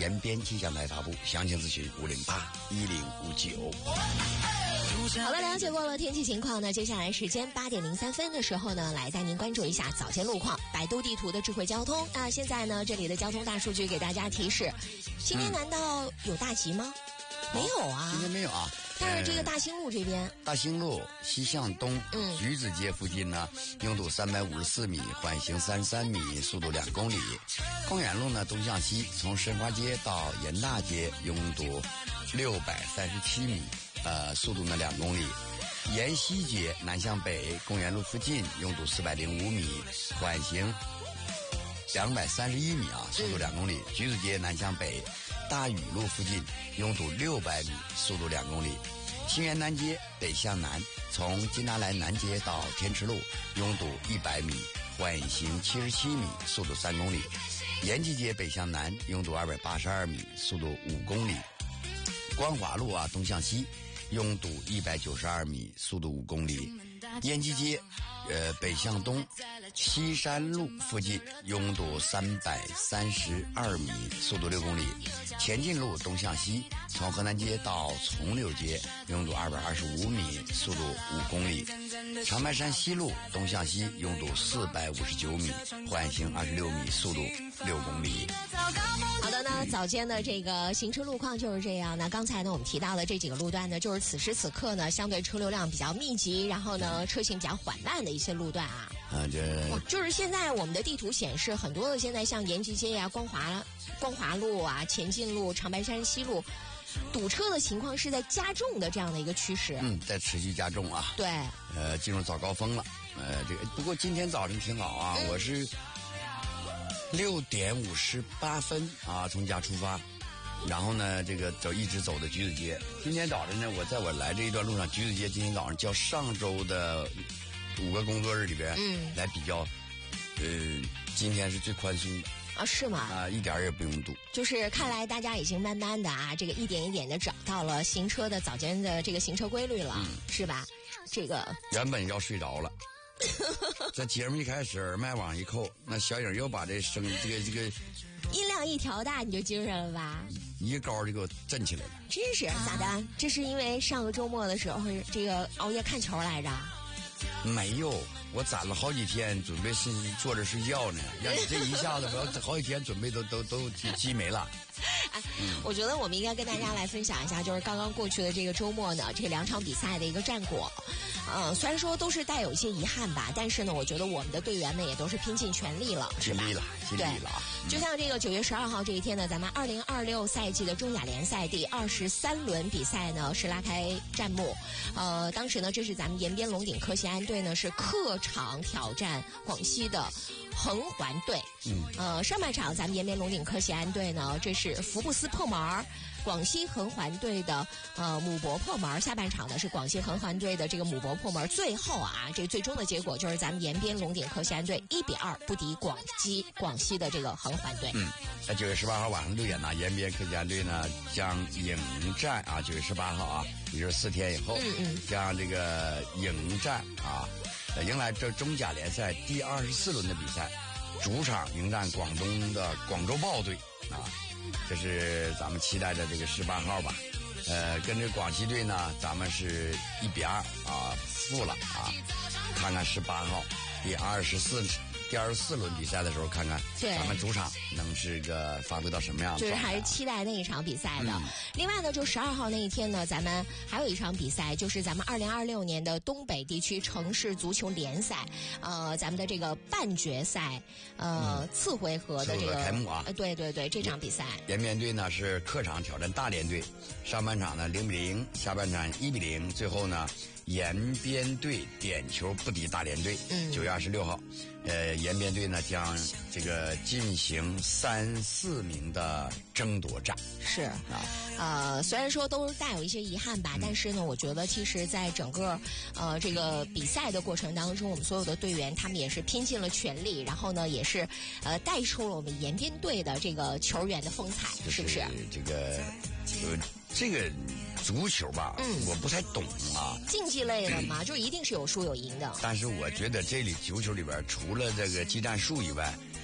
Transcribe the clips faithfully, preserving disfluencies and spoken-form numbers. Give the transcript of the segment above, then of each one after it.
延边气象台发布，详情咨询五零八一零五九。 好了，了解过了天气情况呢，接下来时间八点零三分的时候呢，来带您关注一下早间路况。百度地图的智慧交通，那现在呢，这里的交通大数据给大家提示：今天难道有大吉吗？嗯、没有啊， 今天没有啊。 但是这个大兴路这边，呃、 大兴路西向东，嗯，橘子街附近呢，拥堵三百五十四米，缓行三十三米，速度两公里。公园路呢，东向西，从申花街到延大街，拥堵六百三十七米。呃，速度呢两公里。沿西街南向北，公园路附近拥堵四百零五米，缓行两百三十一米啊，速度两公里。嗯、橘子街南向北，大禹路附近拥堵六百米，速度两公里。清源南街北向南，从金达莱南街到天池路拥堵一百米，缓行七十七米，速度三公里。延吉街北向南拥堵二百八十二米，速度五公里。光华路啊东向西，拥堵一百九十二米，速度五公里。延吉街，呃北向东，西山路附近拥堵三百三十二米，速度六公里。前进路东向西，从河南街到崇柳街拥堵二百二十五米，速度五公里。长白山西路东向西拥堵四百五十九米，缓行二十六米，速度六公里。 好的呢，早间的这个行车路况就是这样。那刚才呢，我们提到的这几个路段呢，就是此时此刻呢，相对车流量比较密集，然后呢，车行比较缓慢的一些路段啊。 啊，这就是现在我们的地图显示，很多的现在像延吉街呀、光华、光华路啊、前进路、长白山西路，堵车的情况是在加重的这样的一个趋势。 嗯，在持续加重啊。 对。 呃，进入早高峰了。呃，这个不过今天早晨挺好啊，嗯、我是六点五十八分啊从家出发，然后呢，这个走一直走的橘子街。今天早晨呢，我在我来这一段路上，橘子街今天早上较上周的五个工作日里边，嗯，来比较，呃，今天是最宽松的。 啊，是吗？ 啊，一点也不用堵。 就是看来大家已经慢慢的啊，这个一点一点的找到了行车的早间的这个行车规律了，嗯、是吧？这个原本要睡着了。这节目一开始耳麦往一扣，那小影又把这声这个这个音量一调大，你就精神了吧？ 一高就给我震起来了。 真是咋的？这是因为上个周末的时候这个熬夜看球来着？ 没有，我攒了好几天准备是坐着睡觉呢，让你这一下子我好几天准备都都都积没了。 哎，我觉得我们应该跟大家来分享一下，就是刚刚过去的这个周末呢，这两场比赛的一个战果。嗯，虽然说都是带有一些遗憾吧，但是呢，我觉得我们的队员们也都是拼尽全力了，是吧？ 尽力了，尽力了啊！ 就像这个九月十二号这一天呢，咱们二零二六赛季的中甲联赛第二十三轮比赛呢是拉开战幕。呃，当时呢，这是咱们延边龙鼎科协安队呢是客场挑战广西的恒环队。嗯，呃，上半场咱们延边龙鼎科协安队呢，这是福布斯破门儿。广西恒环队的呃母博破门，下半场呢是广西恒环队的这个母博破门，最后啊这个最终的结果就是咱们延边龙鼎科协安队一比二不敌广西广西的这个恒环队。 嗯，在九月十八号晚上六点呢，延边科协安队呢将迎战啊九月十八号啊，也就是四天以后，嗯嗯，将这个迎战啊，迎来这中甲联赛第二十四轮的比赛，主场迎战广东的广州豹队啊。这是咱们期待的这个十八号吧，呃，跟这广西队呢，咱们是一比二啊负了啊，看看十八号第二十四第二十四轮比赛的时候，看看咱们主场能是个发挥到什么样的， 就是还是期待那一场比赛的。嗯、另外呢，就十二号那一天呢，咱们还有一场比赛，就是咱们二零二六年的东北地区城市足球联赛，呃，咱们的这个半决赛，呃，嗯、次回合的这个开幕啊， 呃，对对对，这场比赛， 延边队呢是客场挑战大连队，上半场呢零比零，下半场一比零，最后呢。延边队点球不敌大连队。嗯，九月二十六号，呃，延边队呢将这个进行三四名的争夺战。 是啊，呃，虽然说都带有一些遗憾吧，嗯、但是呢，我觉得其实在整个呃这个比赛的过程当中，我们所有的队员他们也是拼尽了全力，然后呢，也是呃带出了我们延边队的这个球员的风采， 就是、 是不是？ 这个呃这个。足球吧，嗯，我不太懂啊。 竞技类的嘛，嗯、就一定是有输有赢的。 但是我觉得这里足球里边，除了这个技战术以外，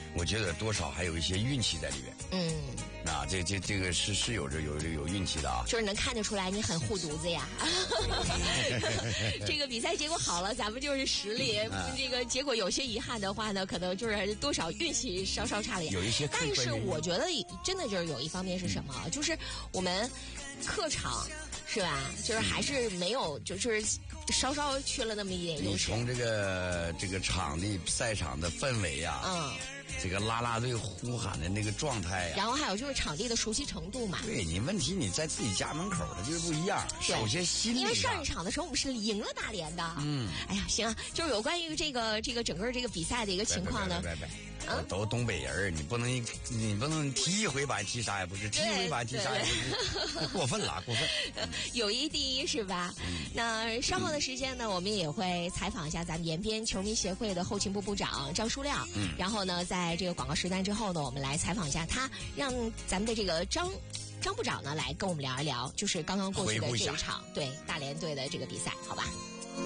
我觉得多少还有一些运气在里边。 嗯， 啊，这这这个是是有这有有运气的啊， 就是能看得出来你很护犊子呀。这个比赛结果好了，咱们就是实力； 嗯、 这个结果有些遗憾的话呢，可能就是多少运气稍稍差了一点。 有一些， 但是我觉得真的就是有一方面是什么，嗯、就是我们客场是吧？就是还是没有，就是稍稍缺了那么一点优势。 你从这个这个场地赛场的氛围啊，嗯。这个啦啦队呼喊的那个状态呀、啊， 然后还有就是场地的熟悉程度嘛。 对你问题你在自己家门口的就是不一样。首先心理上， 因为上一场的时候我们是赢了大连的。嗯，哎呀，行啊，就是有关于这个这个整个这个比赛的一个情况呢。 别别别别嗯、都东北人，你不能你不能踢一回把踢啥也不是，踢一回把踢啥也不是，过分了，过分。 友谊第一是吧？嗯、那稍后的时间呢，我们也会采访一下咱们延边球迷协会的后勤部部长张书亮。嗯，然后呢，在这个广告时段之后呢，我们来采访一下他，让咱们的这个张张部长呢来跟我们聊一聊，就是刚刚过去的这一场对大连队的这个比赛，好吧？